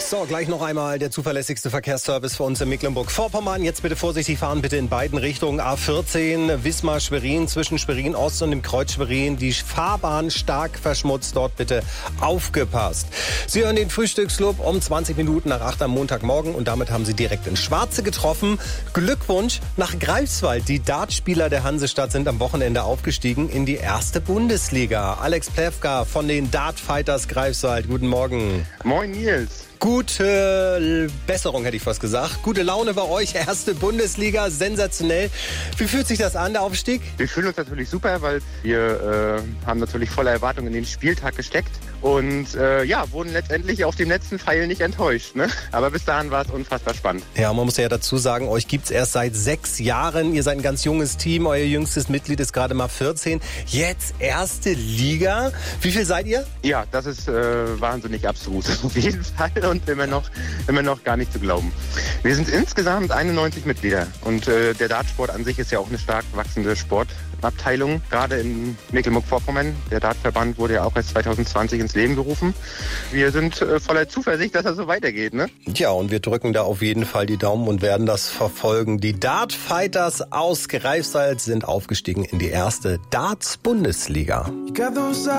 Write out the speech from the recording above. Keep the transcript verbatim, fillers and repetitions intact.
So, gleich noch einmal der zuverlässigste Verkehrsservice für uns in Mecklenburg-Vorpommern. Jetzt bitte vorsichtig fahren, bitte in beiden Richtungen. A vierzehn, Wismar-Schwerin, zwischen Schwerin-Ost und dem Kreuz Schwerin. Die Fahrbahn stark verschmutzt, dort bitte aufgepasst. Sie hören den Frühstücksclub um zwanzig Minuten nach acht am Montagmorgen und damit haben Sie direkt ins Schwarze getroffen. Glückwunsch nach Greifswald. Die Dartspieler der Hansestadt sind am Wochenende aufgestiegen in die erste Bundesliga. Alex Plewka von den Dartfighters Greifswald. Guten Morgen. Moin Nils. Gute Besserung, hätte ich fast gesagt. Gute Laune bei euch, erste Bundesliga, sensationell. Wie fühlt sich das an, der Aufstieg? Wir fühlen uns natürlich super, weil wir äh, haben natürlich voller Erwartung in den Spieltag gesteckt und äh, ja, wurden letztendlich auf dem letzten Pfeil nicht enttäuscht. Ne? Aber bis dahin war es unfassbar spannend. Ja, man muss ja dazu sagen, euch gibt's erst seit sechs Jahren. Ihr seid ein ganz junges Team, euer jüngstes Mitglied ist gerade mal vierzehn. Jetzt erste Liga. Wie viel seid ihr? Ja, das ist äh, wahnsinnig abstrus auf jeden Fall. Und immer noch, immer noch gar nicht zu glauben. Wir sind insgesamt einundneunzig Mitglieder und äh, der Dartsport an sich ist ja auch eine stark wachsende Sportabteilung, gerade in Mecklenburg-Vorpommern. Der Dartverband wurde ja auch erst zwanzig zwanzig ins Leben gerufen. Wir sind äh, voller Zuversicht, dass das so weitergeht, ne? Ja, und wir drücken da auf jeden Fall die Daumen und werden das verfolgen. Die Dartfighters aus Greifswald sind aufgestiegen in die erste Darts-Bundesliga.